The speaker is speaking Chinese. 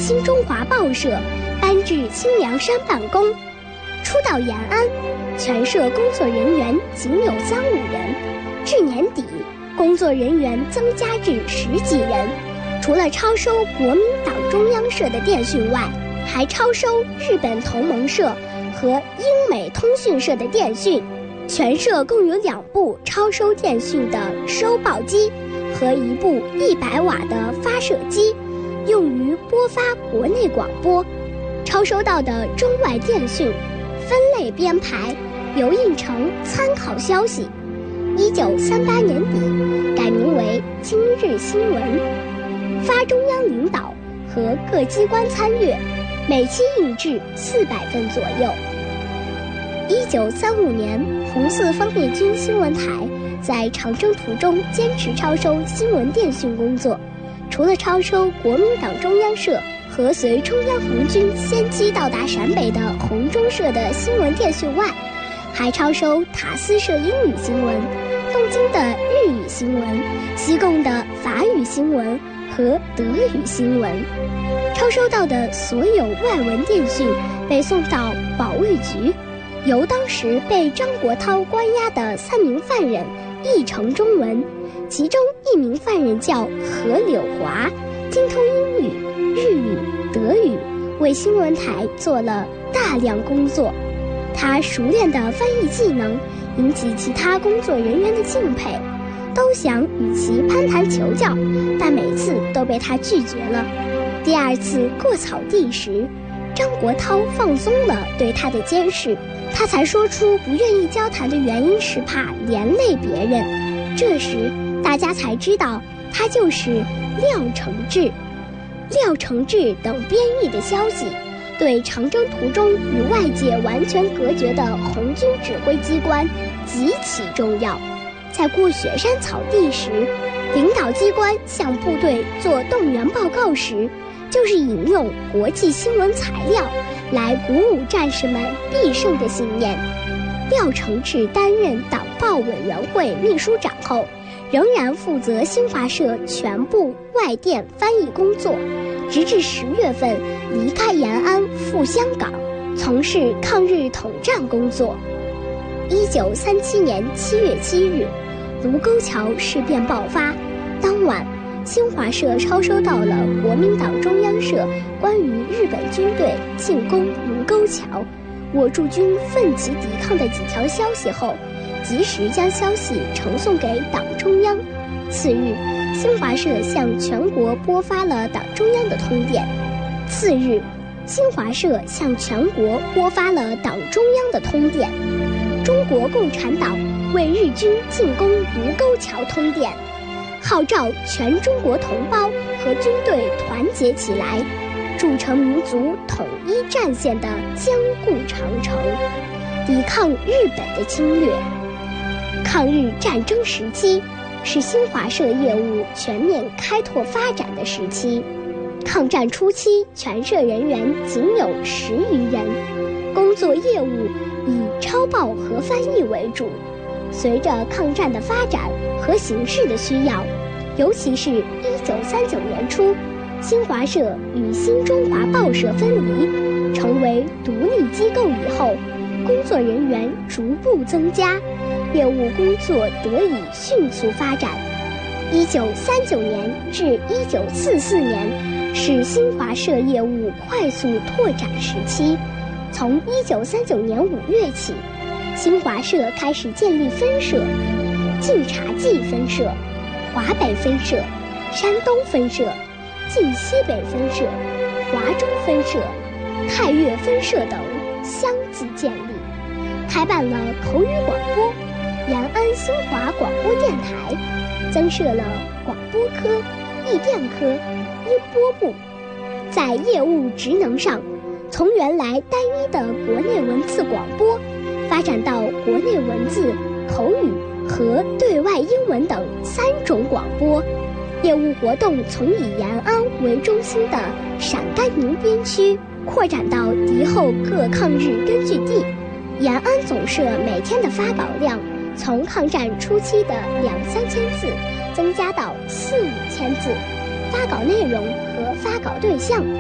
新中华报社搬至新梁山办公。初到延安，全社工作人员仅有3-5人，至年底，工作人员增加至10几人。除了超收国民党中央社的电讯外，还超收日本同盟社和英美通讯社的电讯。全社共有2部超收电讯的收报机和1部100瓦的发射机，用于播发国内广播。超收到的中外电讯分类编排，油印成参考消息。1938年底改名为今日新闻，发中央领导和各机关参阅，每期印制400份左右。1935年，红四方面军新闻台在长征途中坚持超收新闻电讯工作，除了超收国民党中央社和随中央红军先期到达陕北的红中社的新闻电讯外，还超收塔斯社英语新闻、东京的日语新闻、西贡的法语新闻和德语新闻。超收到的所有外文电讯被送到保卫局，由当时被张国焘关押的3名犯人译成中文，其中1名犯人叫何柳华，精通英语、日语、德语，为新闻台做了大量工作。他熟练的翻译技能引起其他工作人员的敬佩，都想与其攀谈求教，但每次都被他拒绝了。第2次过草地时，张国焘放松了对他的监视，他才说出不愿意交谈的原因是怕连累别人。这时大家才知道他就是廖承志。廖承志等编译的消息对长征途中与外界完全隔绝的红军指挥机关极其重要。在过雪山草地时，领导机关向部队做动员报告时，就是引用国际新闻材料来鼓舞战士们必胜的信念。廖承志担任党报委员会秘书长后，仍然负责新华社全部外电翻译工作，直至10月份离开延安赴香港，从事抗日统战工作。1937年7月7日，卢沟桥事变爆发，当晚新华社超收到了国民党中央社关于日本军队进攻卢沟桥，我驻军奋起抵抗的几条消息后，及时将消息呈送给党中央。次日，新华社向全国播发了党中央的通电。次日，新华社向全国播发了党中央的通电。中国共产党为日军进攻卢沟桥通电，号召全中国同胞和军队团结起来，筑成民族统一战线的坚固长城，抵抗日本的侵略。抗日战争时期是新华社业务全面开拓发展的时期。抗战初期，全社人员仅有10余人，工作业务以抄报和翻译为主。随着抗战的发展和形势的需要，尤其是1939年初，新华社与新中华报社分离，成为独立机构以后，工作人员逐步增加，业务工作得以迅速发展。1939年至1944年是新华社业务快速拓展时期。从1939年5月起，新华社开始建立分社，晋察冀分社、华北分社、山东分社、晋西北分社、华中分社、太岳分社等相继建立，开办了口语广播、延安新华广播电台，增设了广播科、译电科、音播部。在业务职能上，从原来单一的国内文字广播发展到国内文字、口语和对外英文等3种广播。业务活动从以延安为中心的陕甘宁边区扩展到敌后各抗日根据地。延安总社每天的发稿量从抗战初期的2-3千字增加到4-5千字，发稿内容和发稿对象